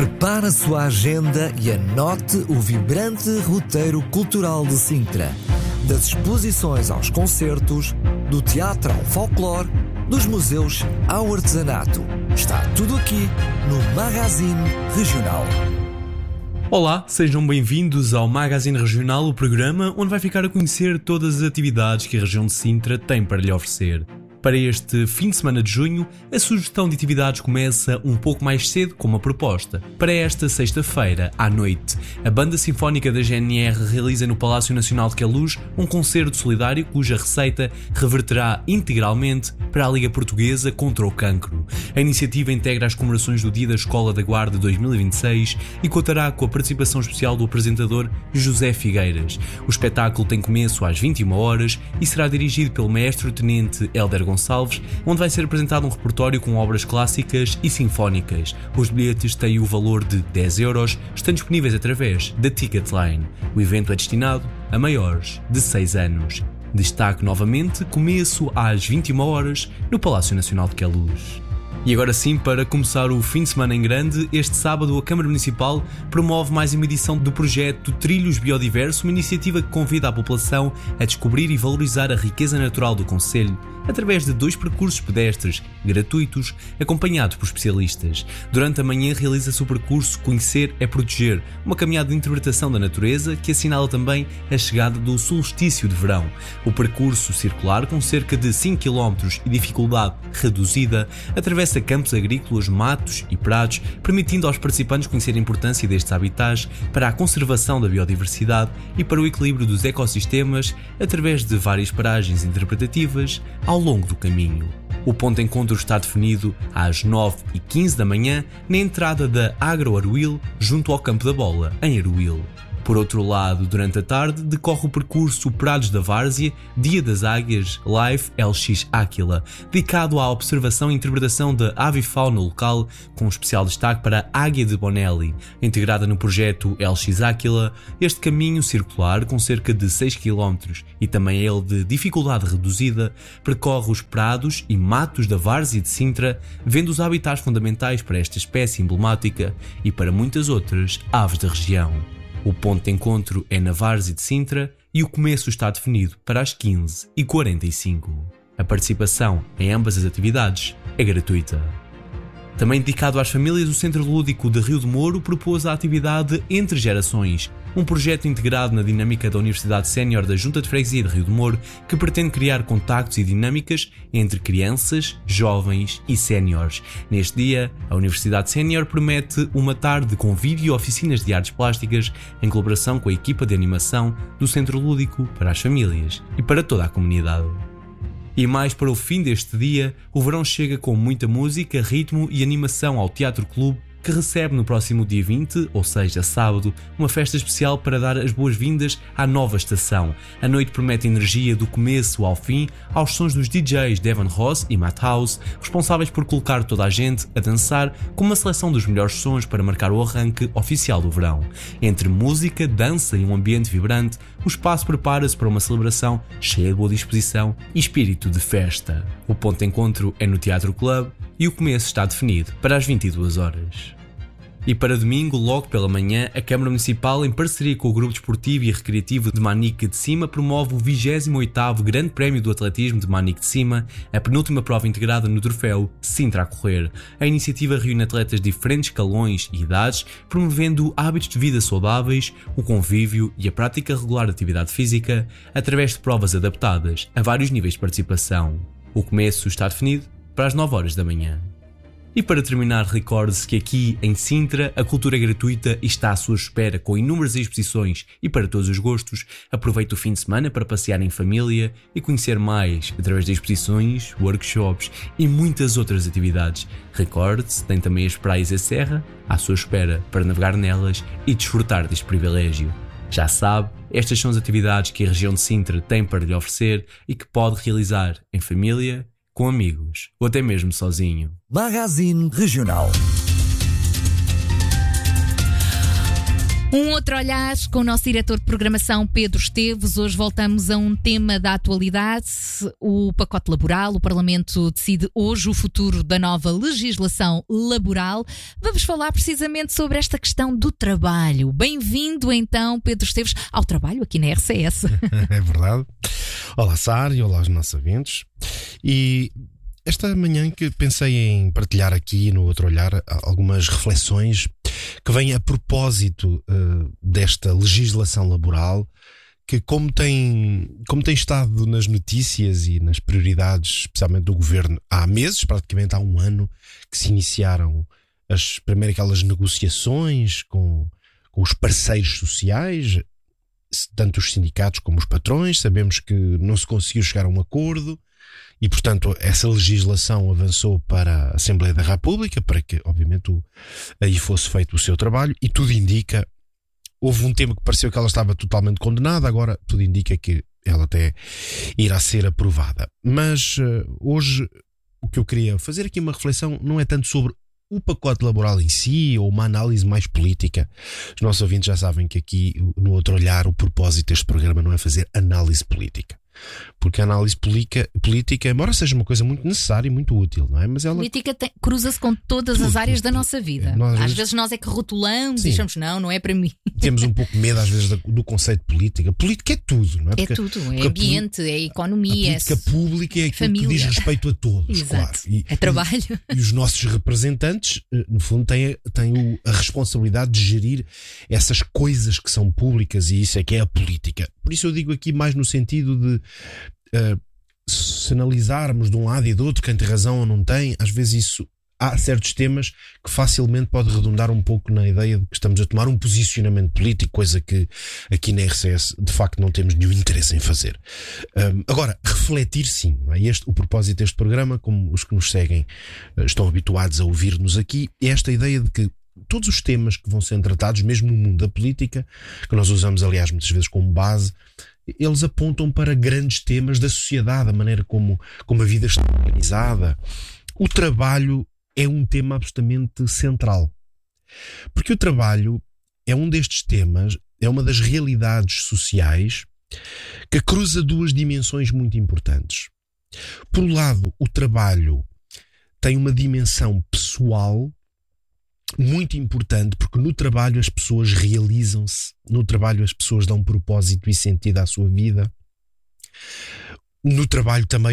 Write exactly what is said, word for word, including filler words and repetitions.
Prepare a sua agenda e anote o vibrante roteiro cultural de Sintra. Das exposições aos concertos, do teatro ao folclore, dos museus ao artesanato. Está tudo aqui no Magazine Regional. Olá, sejam bem-vindos ao Magazine Regional, o programa onde vai ficar a conhecer todas as atividades que a região de Sintra tem para lhe oferecer. Para este fim de semana de junho, a sugestão de atividades começa um pouco mais cedo com uma proposta. Para esta sexta-feira, à noite, a Banda Sinfónica da G N R realiza no Palácio Nacional de Queluz um concerto solidário cuja receita reverterá integralmente para a Liga Portuguesa contra o Cancro. A iniciativa integra as comemorações do Dia da Escola da Guarda dois mil e vinte e seis e contará com a participação especial do apresentador José Figueiras. O espetáculo tem começo às vinte e uma horas e será dirigido pelo maestro-tenente Hélder Gonçalves, onde vai ser apresentado um repertório com obras clássicas e sinfónicas. Os bilhetes têm o valor de dez euros, estão disponíveis através da Ticketline. O evento é destinado a maiores de seis anos. Destaque novamente, começo às vinte e uma horas no Palácio Nacional de Queluz. E agora sim, para começar o fim de semana em grande, este sábado a Câmara Municipal promove mais uma edição do projeto Trilhos Biodiverso, uma iniciativa que convida a população a descobrir e valorizar a riqueza natural do concelho, através de dois percursos pedestres gratuitos, acompanhados por especialistas. Durante a manhã realiza-se o percurso Conhecer é Proteger, uma caminhada de interpretação da natureza que assinala também a chegada do solstício de verão. O percurso circular, com cerca de cinco quilómetros e dificuldade reduzida, atravessa campos agrícolas, matos e prados, permitindo aos participantes conhecer a importância destes habitats para a conservação da biodiversidade e para o equilíbrio dos ecossistemas, através de várias paragens interpretativas ao longo do caminho. O ponto de encontro está definido às nove e quinze da manhã na entrada da Agro Aruil, junto ao Campo da Bola, em Aruil. Por outro lado, durante a tarde, decorre o percurso Prados da Várzea, Dia das Águias, Life L X Áquila, dedicado à observação e interpretação da avifauna local, com um especial destaque para a Águia de Bonelli. Integrada no projeto L X Áquila, este caminho circular, com cerca de seis quilómetros e também ele de dificuldade reduzida, percorre os prados e matos da Várzea de Sintra, vendo os habitats fundamentais para esta espécie emblemática e para muitas outras aves da região. O ponto de encontro é na Várzea de Sintra e o começo está definido para as quinze e quarenta e cinco. A participação em ambas as atividades é gratuita. Também dedicado às famílias, o Centro Lúdico de Rio de Moro propôs a atividade Entre Gerações, um projeto integrado na dinâmica da Universidade Sénior da Junta de Freguesia de Rio de Moro que pretende criar contactos e dinâmicas entre crianças, jovens e séniores. Neste dia, a Universidade Sénior promete uma tarde com vídeo e oficinas de artes plásticas em colaboração com a equipa de animação do Centro Lúdico para as famílias e para toda a comunidade. E mais para o fim deste dia, o verão chega com muita música, ritmo e animação ao Teatro Clube, que recebe no próximo dia vinte, ou seja, sábado, uma festa especial para dar as boas-vindas à nova estação. A noite promete energia do começo ao fim, aos sons dos D Js Devon Ross e Matt House, responsáveis por colocar toda a gente a dançar com uma seleção dos melhores sons para marcar o arranque oficial do verão. Entre música, dança e um ambiente vibrante, o espaço prepara-se para uma celebração cheia de boa disposição e espírito de festa. O ponto de encontro é no Teatro Club e o começo está definido para as vinte e duas horas. E para domingo, logo pela manhã, a Câmara Municipal, em parceria com o Grupo Desportivo e Recreativo de Manique de Cima, promove o vigésimo oitavo Grande Prémio do Atletismo de Manique de Cima, a penúltima prova integrada no troféu Sintra a Correr. A iniciativa reúne atletas de diferentes escalões e idades, promovendo hábitos de vida saudáveis, o convívio e a prática regular de atividade física, através de provas adaptadas a vários níveis de participação. O começo está definido para as nove horas da manhã. E para terminar, recorde-se que aqui em Sintra a cultura é gratuita e está à sua espera com inúmeras exposições e para todos os gostos. Aproveite o fim de semana para passear em família e conhecer mais através de exposições, workshops e muitas outras atividades. Recorde-se, tem também as praias e a serra à sua espera para navegar nelas e desfrutar deste privilégio. Já sabe, estas são as atividades que a região de Sintra tem para lhe oferecer e que pode realizar em família, com amigos ou até mesmo sozinho. Magazine Regional. Um outro olhar com o nosso diretor de programação, Pedro Esteves. Hoje voltamos a um tema da atualidade, o pacote laboral. O Parlamento decide hoje o futuro da nova legislação laboral. Vamos falar precisamente sobre esta questão do trabalho. Bem-vindo então, Pedro Esteves, ao trabalho aqui na R C S. É verdade. Olá, Sara, e olá aos nossos ouvintes. E esta manhã que pensei em partilhar aqui no Outro Olhar algumas reflexões que vêm a propósito uh, desta legislação laboral que, como tem, como tem estado nas notícias e nas prioridades, especialmente do governo, há meses, praticamente há um ano, que se iniciaram as primeiras aquelas negociações com, com os parceiros sociais, tanto os sindicatos como os patrões. Sabemos que não se conseguiu chegar a um acordo e, portanto, essa legislação avançou para a Assembleia da República para que, obviamente, o, aí fosse feito o seu trabalho, e tudo indica, houve um tema que pareceu que ela estava totalmente condenada, agora tudo indica que ela até irá ser aprovada. Mas uh, hoje o que eu queria fazer aqui uma reflexão não é tanto sobre o pacote laboral em si, ou uma análise mais política. Os nossos ouvintes já sabem que aqui, no Outro Olhar, o propósito deste programa não é fazer análise política. Porque a análise política, política, embora seja uma coisa muito necessária e muito útil, não é? Mas ela... A política tem, cruza-se com todas tudo, as áreas tudo, da nossa vida. nós, às vezes, vezes nós é que rotulamos sim, e achamos, não, não é para mim. Temos um pouco de medo às vezes do, do conceito de política. Política é tudo, não é? Porque, é tudo, é ambiente, é economia. A política é pública é aquilo família. que diz respeito a todos. Exato. Claro. E, é trabalho. E, e os nossos representantes, no fundo, têm, têm o, a responsabilidade de gerir essas coisas que são públicas, e isso é que é a política. Por isso eu digo aqui mais no sentido de... Uh, se analisarmos de um lado e do outro quem tem razão ou não tem, às vezes isso, há certos temas que facilmente pode redundar um pouco na ideia de que estamos a tomar um posicionamento político, coisa que aqui na R C S de facto não temos nenhum interesse em fazer. Um, agora, refletir sim, não é? Este, o propósito deste programa, como os que nos seguem uh, estão habituados a ouvir-nos aqui, é esta ideia de que todos os temas que vão ser tratados, mesmo no mundo da política, que nós usamos aliás muitas vezes como base, eles apontam para grandes temas da sociedade, a maneira como, como a vida está organizada. O trabalho é um tema absolutamente central, porque o trabalho é um destes temas, é uma das realidades sociais que cruza duas dimensões muito importantes. Por um lado, o trabalho tem uma dimensão pessoal muito importante, porque no trabalho as pessoas realizam-se, no trabalho as pessoas dão propósito e sentido à sua vida, no trabalho também